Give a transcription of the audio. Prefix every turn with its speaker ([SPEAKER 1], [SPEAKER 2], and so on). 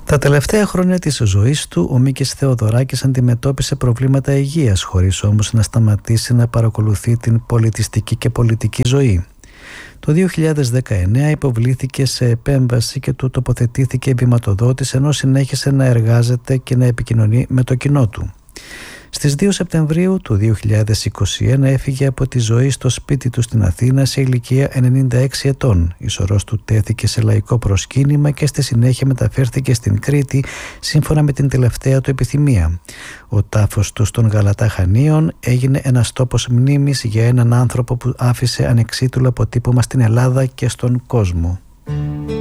[SPEAKER 1] Τα τελευταία χρόνια της ζωής του, ο Μίκης Θεοδωράκης αντιμετώπισε προβλήματα υγείας, χωρίς όμως να σταματήσει να παρακολουθεί την πολιτιστική και πολιτική ζωή. Το 2019 υποβλήθηκε σε επέμβαση και του τοποθετήθηκε βηματοδότης, ενώ συνέχισε να εργάζεται και να επικοινωνεί με το κοινό του. Στις 2 Σεπτεμβρίου του 2021 έφυγε από τη ζωή στο σπίτι του στην Αθήνα σε ηλικία 96 ετών. Η σωρός του τέθηκε σε λαϊκό προσκύνημα και στη συνέχεια μεταφέρθηκε στην Κρήτη σύμφωνα με την τελευταία του επιθυμία. Ο τάφος του στον Γαλατά Χανίων έγινε ένας τόπος μνήμης για έναν άνθρωπο που άφησε ανεξίτηλο αποτύπωμα στην Ελλάδα και στον κόσμο.